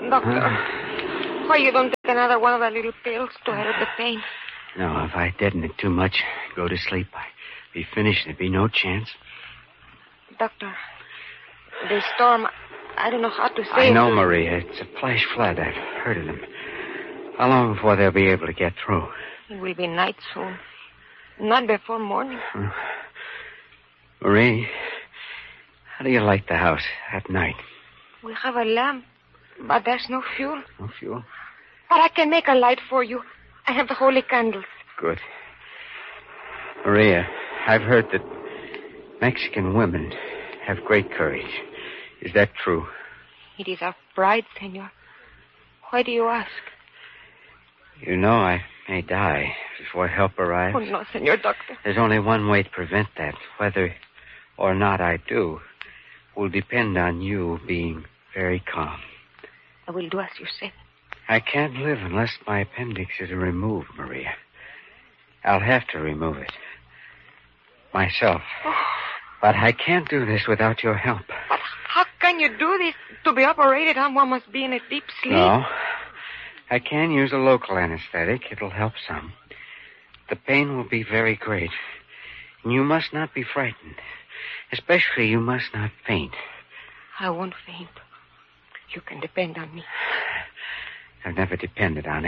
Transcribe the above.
Doctor, why you don't take another one of the little pills to help the pain? No, if I deaden it too much, go to sleep, I'd be finished. There'd be no chance. Doctor, the storm, I don't know how to say I know, Maria. It's a flash flood. I've heard of them. How long before they'll be able to get through? It will be night soon. Not before morning. Marie, how do you light the house at night? We have a lamp, but there's no fuel. No fuel? But I can make a light for you. I have the holy candles. Good. Maria, I've heard that Mexican women have great courage. Is that true? It is our pride, senor. Why do you ask? You know I may die before help arrives. Oh, no, senor doctor. There's only one way to prevent that. Whether or not I do will depend on you being very calm. I will do as you say. I can't live unless my appendix is removed, Maria. I'll have to remove it. Myself. Oh. But I can't do this without your help. But how can you do this? To be operated on, one must be in a deep sleep. No. I can use a local anesthetic. It'll help some. The pain will be very great. And you must not be frightened. Especially, you must not faint. I won't faint. You can depend on me. I've never depended on